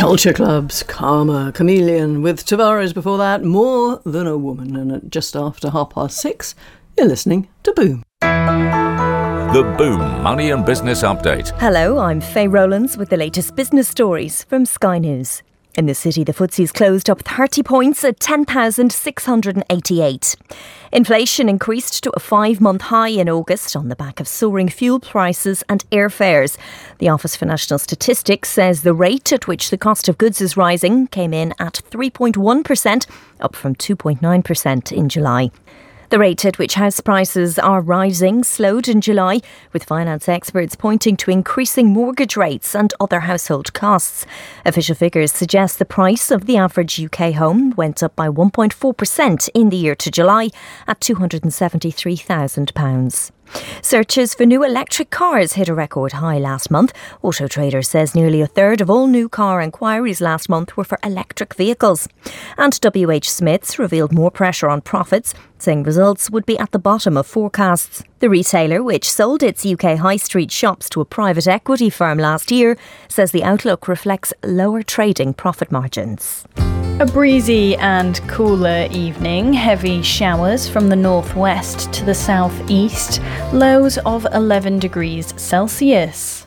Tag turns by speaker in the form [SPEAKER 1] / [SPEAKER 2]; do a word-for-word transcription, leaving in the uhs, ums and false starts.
[SPEAKER 1] Culture Club's Karma Chameleon with Tavares before that, More Than a Woman. And at just after half past six, you're listening to Boom.
[SPEAKER 2] The Boom Money and Business Update.
[SPEAKER 3] Hello, I'm Faye Rowlands with the latest business stories from Sky News. In the city, the F T S E's closed up thirty points at ten thousand six hundred eighty-eight. Inflation increased to a five-month high in August on the back of soaring fuel prices and airfares. The Office for National Statistics says the rate at which the cost of goods is rising came in at three point one percent, up from two point nine percent in July. The rate at which house prices are rising slowed in July, with finance experts pointing to increasing mortgage rates and other household costs. Official figures suggest the price of the average U K home went up by one point four percent in the year to July at two hundred seventy-three thousand pounds. Searches for new electric cars hit a record high last month. Auto Trader says nearly a third of all new car inquiries last month were for electric vehicles. And W H Smith's revealed more pressure on profits, saying results would be at the bottom of forecasts. The retailer, which sold its U K high street shops to a private equity firm last year, says the outlook reflects lower trading profit margins.
[SPEAKER 4] A breezy and cooler evening, heavy showers from the northwest to the southeast, lows of eleven degrees Celsius.